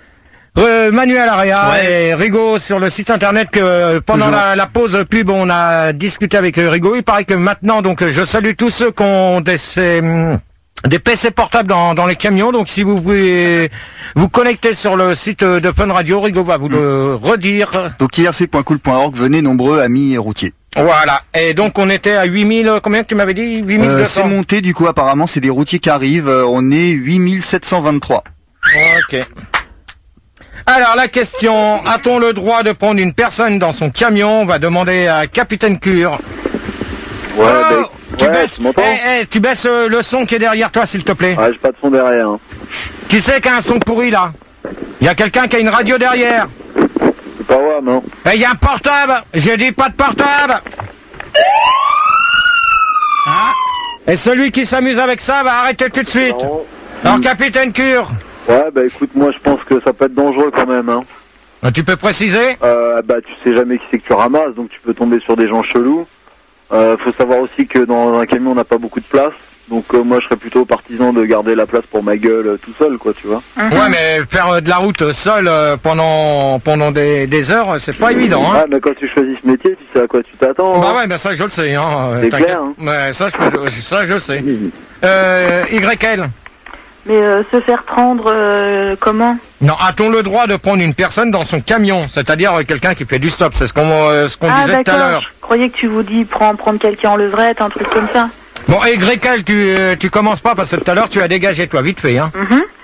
Euh, Manu à l'Aria Ouais. et Rigo sur le site internet que euh, pendant Toujours. la, la pause pub on a discuté avec euh, Rigo. Il paraît que maintenant donc euh, je salue tous ceux qui ont des ces, hum, des P C portables dans, dans les camions. Donc si vous pouvez vous connecter sur le site euh, de Fun Radio, Rigo va vous le redire. Donc I R C point cool point org, venez nombreux amis routiers. Voilà. Et donc on était à huit mille, combien que tu m'avais dit? huit mille deux Euh, cents. c'est monté du coup apparemment, c'est des routiers qui arrivent, euh, on est huit mille sept cent vingt-trois. Ok. Alors la question, a-t-on le droit de prendre une personne dans son camion? On va demander à Capitaine Cure. Ouais, Oh, bah, tu ouais, baisses, tu m'entends? eh, eh, tu baisses euh, le son qui est derrière toi, s'il te plaît. Ouais, j'ai pas de son derrière. Hein. Qui c'est qui a un son pourri là? Il y a quelqu'un qui a une radio derrière. C'est pas ouais, non. Et il y a un portable. J'ai dit pas de portable. Ah. Et celui qui s'amuse avec ça va arrêter tout de suite. Non. Alors Capitaine Cure, Ouais, bah écoute, moi je pense que ça peut être dangereux quand même. Hein. tu peux préciser? Euh, bah tu sais jamais qui c'est que tu ramasses, donc tu peux tomber sur des gens chelous. Euh, faut savoir aussi que dans un camion on n'a pas beaucoup de place. Donc euh, moi je serais plutôt partisan de garder la place pour ma gueule euh, tout seul, quoi, tu vois. Ouais, mais faire euh, de la route seul euh, pendant pendant des, des heures, c'est pas évident, hein. Ouais, mais quand tu choisis ce métier, tu sais à quoi tu t'attends. Bah hein. ouais, bah ça je le sais, hein. euh, C'est t'inquiète. clair, hein. Ouais, ça je peux, ça je le sais. Euh, Y L. Mais euh, se faire prendre euh, comment? Non, a-t-on le droit de prendre une personne dans son camion, c'est-à-dire euh, quelqu'un qui fait du stop, c'est ce qu'on euh, ce qu'on Ah disait tout à d'accord, l'heure. je croyais que tu vous dis prends, prendre quelqu'un en levrette, un truc comme ça. Bon, et Y L, tu euh, tu commences pas parce que tout à l'heure tu as dégagé toi vite fait, hein. Mhm.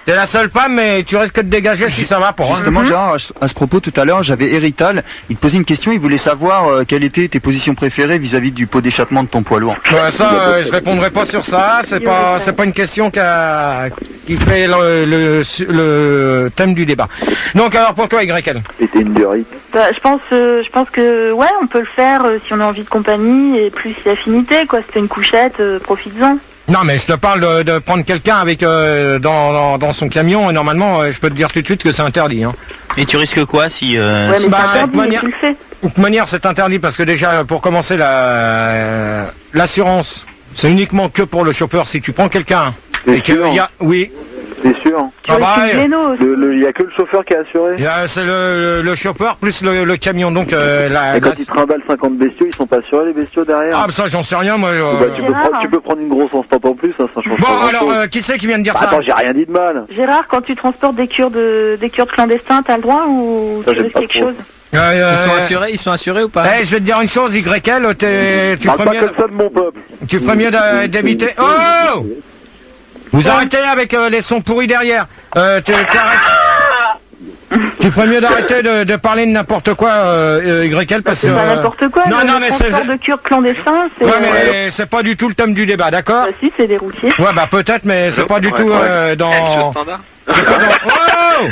T'es la seule femme, mais tu risques de dégager si ça va pour hein. Justement, Gérard, à ce propos, tout à l'heure, j'avais Hérital. Il te posait une question, il voulait savoir euh, quelles étaient tes positions préférées vis-à-vis du pot d'échappement de ton poids lourd. Ouais, ça, euh, je répondrai pas sur ça. C'est pas, c'est pas une question qui, a, qui fait le, le, le thème du débat. Donc, alors pour toi, Y L. C'était une durite. Bah, je pense, euh, je pense que ouais, on peut le faire euh, si on a envie de compagnie et plus si affinité, quoi. C'était une couchette, euh, profites-en. Non, mais je te parle de, de prendre quelqu'un avec euh, dans, dans, dans son camion. Et normalement, euh, je peux te dire tout de suite que c'est interdit. Hein. Et tu risques quoi si euh, Ouais, mais bah, c'est interdit, de manière, mais tu le fais. de toute manière, c'est interdit parce que déjà, pour commencer, la l'assurance, c'est uniquement que pour le chauffeur. Si tu prends quelqu'un C'est et que sûr. il y a, oui. C'est sûr. Ah bah, Il le, y a que le chauffeur qui est assuré. Il y a- c'est le, le, le chauffeur plus le, le camion. Donc euh, la, Et quand la- ils trimballent cinquante bestiaux, ils sont pas assurés les bestiaux derrière. ah, bah, ça, j'en sais rien, moi. euh. Bah, tu, peux prendre, tu peux prendre une grosse instant en plus, ça, ça change Bon, pas alors, grand-chose. euh, qui c'est qui vient de dire Bah, ça attends, j'ai rien dit de mal. Gérard, quand tu transportes des cures de des cures de clandestins, t'as le droit ou Ça, tu j'aime risques pas quelque trop. chose? Euh, euh, Ils sont assurés, ils sont assurés ou pas? Eh, je vais te dire une chose, Y L, t'es- tu Parle ferais pas mieux, comme ça de mon peuple. tu ferais mieux d'a- d'éviter. Oh! Vous arrêtez avec euh, les sons pourris derrière. Euh, tu t'arrêtes. Tu ferais mieux d'arrêter de, de parler de n'importe quoi, euh, Y L, parce que. C'est pas euh, n'importe quoi. Non, le non, mais c'est. transport de cures clandestins, c'est. Ouais, euh, mais c'est pas du tout le thème du débat, d'accord? bah, si, c'est des routiers. Ouais, bah peut-être, mais c'est pas du tout euh, dans. C'est pas dans. Oh!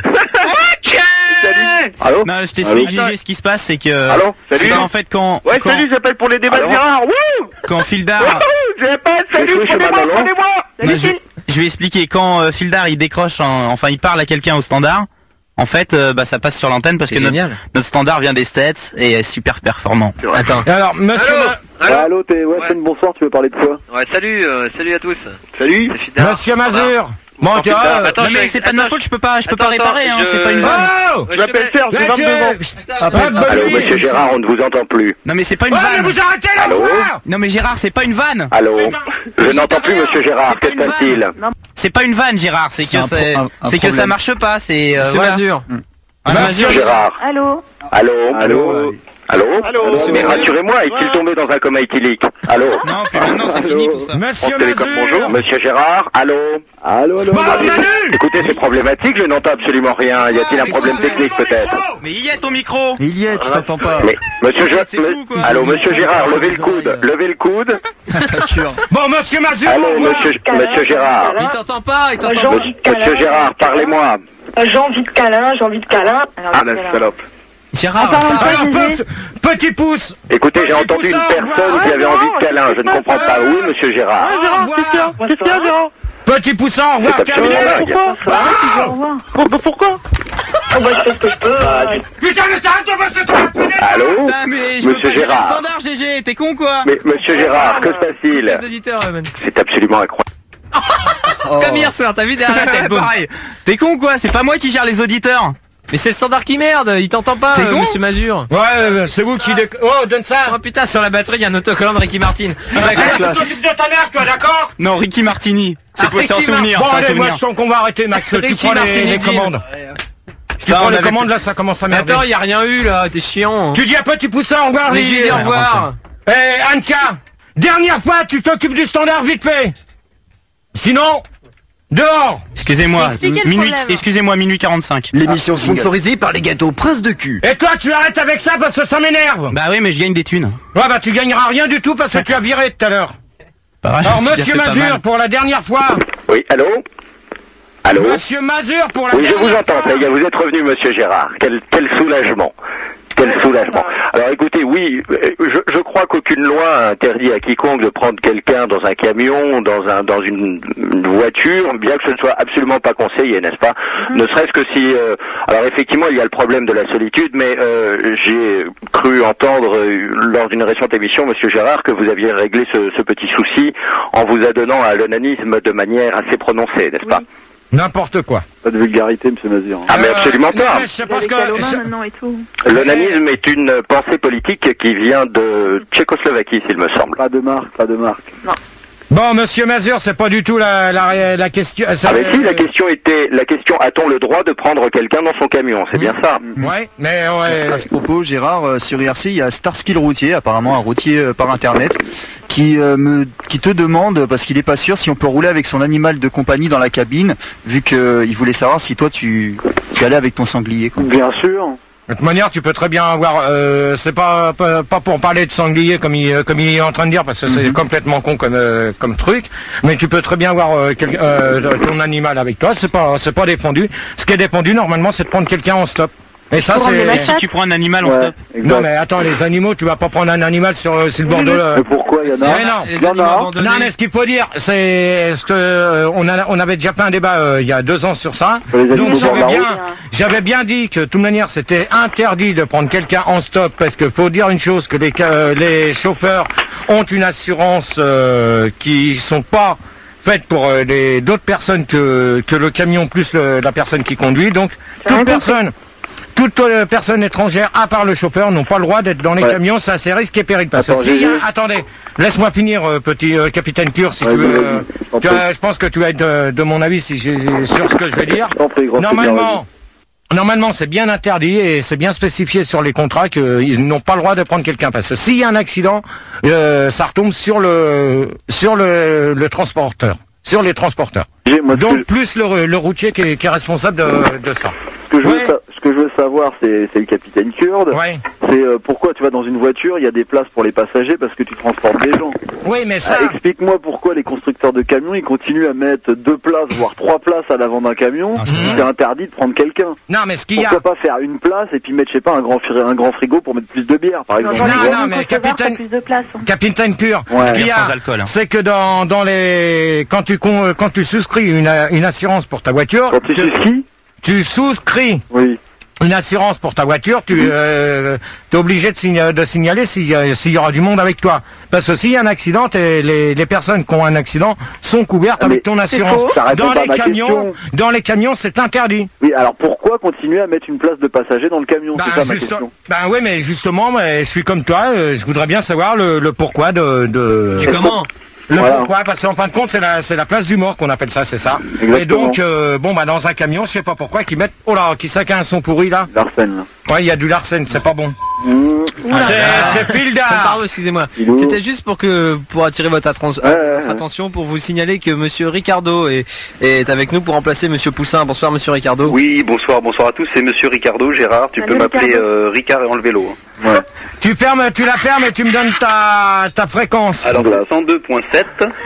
Allô? Non, je t'explique, Gégé, ce qui se passe, c'est que. Allô? c'est Salut? qu'en fait, quand. Ouais, quand, salut, j'appelle pour les débats Alors de Gérard. Wouh! quand Fildar. Wouhou! J'appelle, salut, Oui, je suis prenez-moi, Madelon. prenez-moi! Non, je, vais- je vais expliquer. Quand euh, Fildar il décroche, en- enfin il parle à quelqu'un au standard, en fait, euh, bah ça passe sur l'antenne parce C'est que notre, génial. notre standard vient des States et est super performant. Attends. Et alors, monsieur. Allô? Ma- Ouais, allô, t'es, ouais, c'est une bonsoir, tu veux parler de quoi? Ouais, salut, euh, salut à tous. Salut. C'est Fidel. Monsieur Mazur. Bon, tu vois. euh, Attends, non mais je- c'est pas de ma attends, faute, je peux pas, je peux attends, pas réparer, attends, hein, je- c'est pas une vanne. Oh! Je m'appelle Serge, j'ai Là, tu- vingt-deux ans. Ah, pas de Allô, bonne monsieur nuit. Gérard, on ne vous entend plus. Non mais c'est pas une Ouais, mais vanne. vous arrêtez la Allô? voix! Non mais Gérard, c'est pas une vanne. Allô? Je Mais n'entends c'est plus rien. monsieur Gérard, C'est pas que une se passe-t-il? Non. C'est pas une vanne, Gérard, c'est C'est que un c'est, pro- un- un c'est que ça problème. marche pas, c'est. Euh, Monsieur voilà. Mazur. Ah, Monsieur Mazur. Gérard. Allô? Allô? Allô? Allô? Allô? Mais rassurez-moi, est-il tombé dans un coma éthylique? Allô? Non, plus maintenant c'est fini tout ça. Monsieur France Télécom, bonjour. Mazur. Monsieur Gérard? Allô? Allô, allô? Bon, Manu! Écoutez, c'est problématique, je n'entends absolument rien. Y a-t-il un problème technique peut-être? Mais il y a ton micro. Mais il y est, tu t'entends pas. Mais, monsieur Ouais, Gérard, t'es fou, quoi. allô, monsieur Gérard, C'est levez des le coude, oreilles. levez le coude. Bon, monsieur Mazur, Allô, au revoir. monsieur, monsieur Gérard. Il t'entend pas, il t'entend J'ai pas. envie de câlin. Monsieur Gérard, parlez-moi. J'ai envie de câlin, j'ai envie de câlin. Alors, Ah, câlin. la salope. Gérard. Attends, parle. Alors, Gégé. pe- petit pouce. Écoutez, j'ai Petit entendu une poussin, personne ouais, qui avait non, envie de câlin, je ne comprends pas. Oui, monsieur Gérard. Au revoir. Qu'est-ce qu'il y a? Qu'est-ce qu'il y a, Gérard? Petit poussin, au revoir, C'est absolument terminé. dingue. Pourquoi Au revoir. Pour- pour- Pourquoi? Oh, bah, je te fais peur. Putain, mais t'arrêtes de passer ton appel. Allô? Putain, mais je peux Monsieur pas gérer le Gérard. standard, Gégé, t'es con quoi? Mais, monsieur Gérard, que se passe-t-il? Les auditeurs, ouais, man. C'est absolument incroyable. Comme hier soir, t'as vu derrière la tête, boum. Pareil. T'es con quoi? C'est pas moi qui gère les auditeurs. Mais c'est le standard qui merde, il t'entend pas, T'es euh, con monsieur Mazur. Ouais, euh, c'est vous qui déc... Oh, donne ça. Oh putain, sur la batterie, il y a un autocollant de Ricky Martin. Allez, tu t'occupes de ta mère, toi, d'accord? Non, Ricky Martini. C'est Ah, pour c'est un Ricky Mar- souvenir, Bon, c'est un allez, moi, souvenir. je sens qu'on va arrêter, Max. Tu Ricky prends les, Martini, les Jim. commandes. Tu Ça, prends on les avait commandes, plus- là, ça commence à merder. Attends, il y a rien eu là, t'es chiant. Tu dis à petit poussin, au revoir. Mais je lui dis au Ricky. revoir. Eh, Anka, dernière fois, tu t'occupes du standard vite fait. Sinon, dehors. Excusez-moi, Expliquez le minuit, problème. excusez-moi, minuit quarante-cinq. L'émission sponsorisée par les gâteaux Prince de cul. Et toi, tu arrêtes avec ça parce que ça m'énerve. Bah oui, mais je gagne des thunes. Ouais, bah, tu gagneras rien du tout parce que tu as viré tout à l'heure. Bah, Alors, je me suis monsieur déjà fait pas Mazur, mal. pour la dernière fois. Oui, allô? Allô? Monsieur Mazur, pour la Oui, je dernière vous entends, fois. ça y est, vous êtes revenu, monsieur Gérard. Quel, quel soulagement. Quel soulagement. Alors écoutez, oui, euh, je, je crois qu'aucune loi interdit à quiconque de prendre quelqu'un dans un camion, dans un dans une, une voiture, bien que ce ne soit absolument pas conseillé, n'est-ce pas? Ne serait-ce que si... euh, alors effectivement, il y a le problème de la solitude, mais euh, j'ai cru entendre euh, lors d'une récente émission, monsieur Gérard, que vous aviez réglé ce, ce petit souci en vous adonnant à l'onanisme de manière assez prononcée, n'est-ce pas? N'importe quoi. Pas de vulgarité, monsieur Mazur. Ah mais absolument Euh, non, pas. mais je sais Il y a pas ce des que... calomains je- maintenant et tout. L'onanisme est une pensée politique qui vient de Tchécoslovaquie, s'il me semble. Pas de marque, pas de marque. Bon, monsieur Mazur, c'est pas du tout la, la, la question. Ah ben si, la question était, la question, a-t-on le droit de prendre quelqu'un dans son camion? C'est bien ça. Ouais, mais ouais. À ce propos, Gérard, euh, sur I R C, il y a Starskill Routier, apparemment un routier euh, par internet, qui euh, me, qui te demande, parce qu'il est pas sûr, si on peut rouler avec son animal de compagnie dans la cabine, vu que euh, il voulait savoir si toi tu, tu allais avec ton sanglier, quoi. Bien sûr. De toute manière, tu peux très bien avoir. Euh, c'est pas, pas pas pour parler de sanglier comme il comme il est en train de dire parce que c'est Mm-hmm. complètement con comme euh, comme truc. Mais tu peux très bien avoir euh, quel, euh, ton animal avec toi. C'est pas c'est pas défendu. Ce qui est défendu normalement, c'est de prendre quelqu'un en stop. Et ça, c'est. Si tu prends un animal, on Ouais, stop. exact. Non mais attends, les animaux, tu vas pas prendre un animal sur sur le bord de. Mais pourquoi il y en a? Mais non. Les Il y en animaux a. abandonnés. Non mais ce qu'il faut dire, c'est ce que euh, on a on avait déjà fait un débat euh, il y a deux ans sur ça. Sur les animaux Donc sur j'avais la bien route. j'avais bien dit que de toute manière c'était interdit de prendre quelqu'un en stop parce que faut dire une chose que les ca- les chauffeurs ont une assurance euh, qui sont pas faites pour euh, les d'autres personnes que que le camion plus le- la personne qui conduit. Donc J'ai rien toute personne Toute euh, personne étrangère, à part le chauffeur, n'ont pas le droit d'être dans les Ouais. camions, ça c'est risque et péril. Parce que Attends, s'il y a- Gégé. attendez, laisse-moi finir, euh, petit euh, capitaine Cure, si Ouais, tu veux. vas-y, euh, je t'en tu prie. as- je pense que tu vas être de, de mon avis si j'ai j'ai- sur ce que je vais dire. Je t'en prie, gros, c'est bien, Normalement, normalement, c'est bien interdit et c'est bien spécifié sur les contrats qu'ils n'ont pas le droit de prendre quelqu'un parce que s'il y a un accident, euh, ça retombe sur le sur le, le transporteur, sur les transporteurs. J'ai- moi, ce Donc que- plus le, le routier qui est, qui est responsable de, de ça. Ce que je veux, Ouais. sa- ce que je veux savoir, c'est c'est le capitaine Kurde. Ouais. C'est euh, pourquoi tu vas dans une voiture, il y a des places pour les passagers parce que tu transportes des gens. Oui, mais ça. Ah, explique-moi pourquoi les constructeurs de camions ils continuent à mettre deux places voire trois places à l'avant d'un camion. Ah, c'est vrai. C'est interdit de prendre quelqu'un. Non, mais ce qu'il y a. Pourquoi pas faire une place et puis mettre je sais pas un grand fri- un grand frigo pour mettre plus de bière par exemple. Non, tu vois non, mais capitaine- plus de place. hein. Capitaine Pur, Ouais. ce qu'il y a, Sans alcool, hein. c'est que dans dans les quand tu con- quand tu souscris une une assurance pour ta voiture, Quand tu tu, skis, tu souscris oui. une assurance pour ta voiture, tu euh, es obligé de, signa- de signaler s'il y, a- s'il y aura du monde avec toi. Parce que s'il y a un accident, t'es- les, les personnes qui ont un accident sont couvertes Ah, avec mais ton c'est assurance. faux. Ça répond Dans pas à les ma camions, question. dans les camions, c'est interdit. Oui, alors pourquoi continuer à mettre une place de passager dans le camion? Ben, C'est ça ma juste- question. ben oui, mais justement, mais je suis comme toi, euh, je voudrais bien savoir le, le pourquoi de, de Du comment? le Voilà. pourquoi, parce qu'en fin de compte, c'est la, c'est la place du mort qu'on appelle ça, c'est ça. Exactement. Et donc, euh, bon, bah, dans un camion, je sais pas pourquoi, qu'ils mettent, oh là, qui ça qui a un son pourri, là? Larsen. là. Ouais, il y a du Larsen, c'est pas bon. Mmh. C'est, c'est Fildar. Pardon, excusez-moi. Filou. C'était juste pour que pour attirer votre, attren- Ouais, euh, votre ouais. attention, pour vous signaler que Monsieur Ricardo est, est avec nous pour remplacer Monsieur Poussin. Bonsoir Monsieur Ricardo. Oui, bonsoir, bonsoir à tous. C'est Monsieur Ricardo, Gérard. Tu Salut, peux m'appeler Ricardo. euh, Ricard et enlever l'eau. Ouais. Tu fermes, tu la fermes et tu me donnes ta, ta fréquence. Alors, cent deux point sept.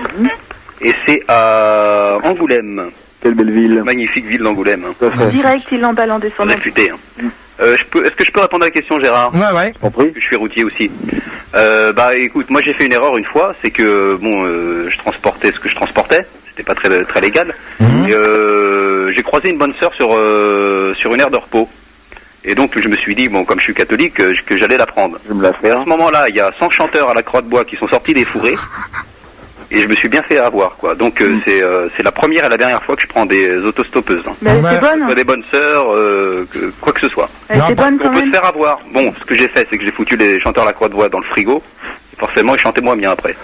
Et c'est à Angoulême. Quelle belle ville. Magnifique ville d'Angoulême. Tout à fait. Direct, il l'emballe en descendant. Réputé. Hein. Euh, je peux, est-ce que je peux répondre à la question, Gérard? Ouais, ouais. T'en prie. Je suis routier aussi. Euh, bah écoute, moi j'ai fait une erreur une fois, c'est que bon, euh, je transportais ce que je transportais, c'était pas très très légal. Mhm. Et, euh, j'ai croisé une bonne sœur sur euh, sur une aire de repos. Et donc je me suis dit bon, comme je suis catholique, euh, que j'allais la prendre. Je vais me la Et à faire. ce moment-là, il y a cent chanteurs à la croix de bois qui sont sortis des fourrés. Et je me suis bien fait avoir, quoi. Donc euh, c'est euh, c'est la première et la dernière fois que je prends des autostoppeuses. Hein. Mais elle Ouais. était bonne. Soit des bonnes sœurs, euh, que- quoi que ce soit. Elle Non, était pas- bonne On quand peut se même. faire avoir. Bon, ce que j'ai fait, c'est que j'ai foutu les chanteurs à la croix de bois dans le frigo. Et forcément, ils chantaient moins bien après.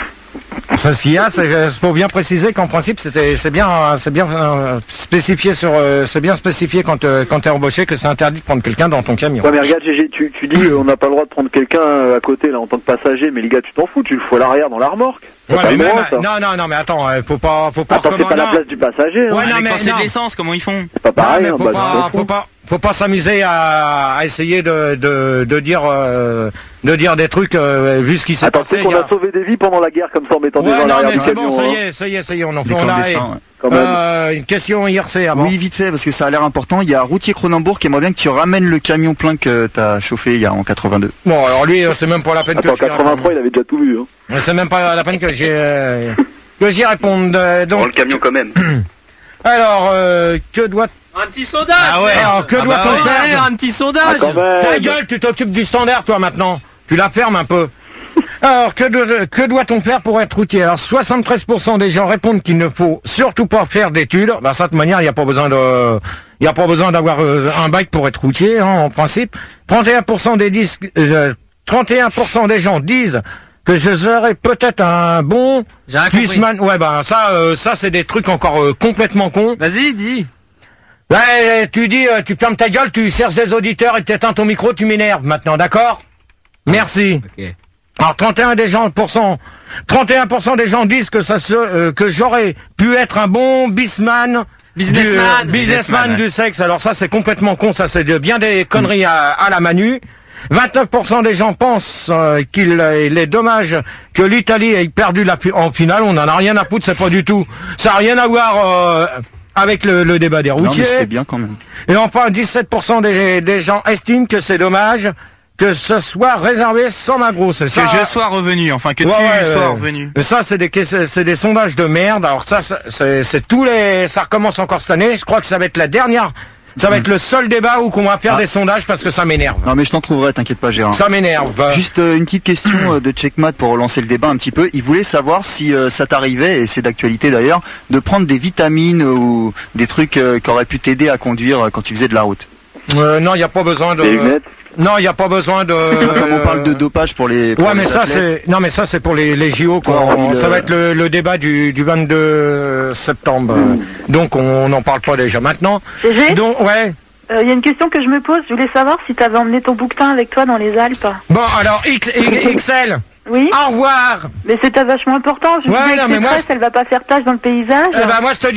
Ça, ce qu'il y a, c'est, euh, faut bien préciser qu'en principe, c'était, c'est bien, euh, c'est bien euh, spécifié sur, euh, c'est bien spécifié quand, euh, quand t'es embauché que c'est interdit de prendre quelqu'un dans ton camion. Ouais, mais regarde, Gégé, tu, tu dis euh, on n'a pas le droit de prendre quelqu'un euh, à côté là en tant que passager, mais les gars, tu t'en fous, tu le fous à l'arrière dans la remorque. Ouais, T'as mais le même, droit, ça. non, non, non, mais attends, euh, faut pas, faut pas Attends, c'est pas recommander. la place du passager. Hein. Ouais, non, mais mais quand c'est non. de l'essence, comment ils font? C'est pas pareil. Non, mais hein, faut bah, pas, tu t'en faut fous. pas, faut pas s'amuser à, à essayer de, de, de dire, euh, de dire des trucs, euh, vu ce qui s'est Attends, passé. tu sais qu'on il y a sauvé des vies pendant la guerre comme ça en mettant des Ouais, gens à non, l'arrière mais du c'est camion. bon, ça y hein. est, ça y est, ça y est, on en Des on a, clandestins, ouais. Quand même. euh, une question I R C avant. Oui, vite fait, parce que ça a l'air important. Il y a Routier Cronenbourg qui aimerait bien que tu ramènes le camion plein que t'as chauffé il y a en quatre-vingt-deux. Bon, alors lui, euh, c'est même pas la peine Attends, que je lui quatre-vingt-trois, il avait déjà tout vu. Hein. réponde. C'est même pas la peine que j'ai, euh, que j'y réponde. euh, Dans le donc, camion quand même. alors, euh, que doit, Un petit sondage. Ah ouais. alors, que Ah doit-on bah ouais, faire? un petit Ah, sondage. quand même. Ta gueule, tu t'occupes du standard, toi, maintenant. Tu la fermes un peu. Alors, que, do- que doit-on faire pour être routier? Alors, soixante-treize pour cent des gens répondent qu'il ne faut surtout pas faire d'études. Bah, ça, de toute manière, il n'y a pas besoin de, il n'y a pas besoin d'avoir euh, un bac pour être routier, hein, en principe. trente et un pour cent des disques, euh, trente et un pour cent des gens disent que je serais peut-être un bon J'ai rien compris. Bisman. Ouais, bah ça, euh, ça c'est des trucs encore euh, complètement cons. Vas-y, dis. Ouais, tu dis, euh, tu fermes ta gueule, tu cherches des auditeurs et tu éteins ton micro, tu m'énerves maintenant, d'accord? Merci. Ok. Alors trente et un des gens pour cent, trente et un pour cent des gens disent que ça se, euh, que j'aurais pu être un bon bisman. Businessman. Du, euh, businessman Businessman, du sexe. Alors ça c'est complètement con, ça c'est de, bien des conneries à, à la Manu. vingt-neuf pour cent des gens pensent euh, qu'il est dommage que l'Italie ait perdu la fi- en finale. On en a rien à foutre, c'est pas du tout. Ça a rien à voir euh, avec le, le débat des Non, mais routiers. c'était bien quand même. Et enfin, dix-sept pour cent des, des gens estiment que c'est dommage que ce soit réservé sans ma grosse. Que Ça, je sois revenu, enfin que Ouais, tu ouais, sois ouais. revenu. Ça, c'est des, c'est c'est des sondages de merde. Alors ça, ça, c'est c'est tous les, ça recommence encore cette année. Je crois que ça va être la dernière, ça va être le seul débat où qu'on va faire Ah. des sondages parce que ça m'énerve. Non mais je t'en trouverai, t'inquiète pas Gérard. Ça m'énerve. Bah. Juste euh, une petite question euh, de Checkmat pour relancer le débat un petit peu. Il voulait savoir si euh, ça t'arrivait, et c'est d'actualité d'ailleurs, de prendre des vitamines ou des trucs euh, qui auraient pu t'aider à conduire euh, quand tu faisais de la route. Euh, non, il y a pas besoin de. Les lunettes. Non, il y a pas besoin de. Comme on parle de dopage pour les. pour Ouais, mais les ça athlètes. c'est non, mais ça c'est pour les, les J O. Quoi. Ouais, On- il, ça euh, va être le, le débat du, du vingt-deux septembre. Donc on n'en parle pas déjà maintenant. G G, Donc ouais. il y a une question que je me pose. Je voulais savoir si tu avais emmené ton bouquetin avec toi dans les Alpes. Bon alors X, X L. Oui. Au revoir. Mais c'était vachement important. Je me Ouais, disais non, que mais moi, tresse, elle va pas faire tâche dans le paysage. Eh ben moi je te dis.